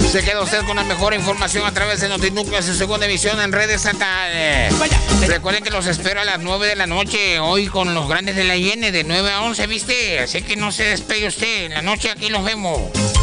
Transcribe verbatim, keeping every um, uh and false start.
Se queda usted con la mejor información a través de Notinúcleo, su segunda emisión en redes estatales. Recuerden que los espero a las nueve de la noche, hoy con los grandes de la I N, de nueve a once, ¿viste? Así que no se despegue usted, en la noche aquí los vemos.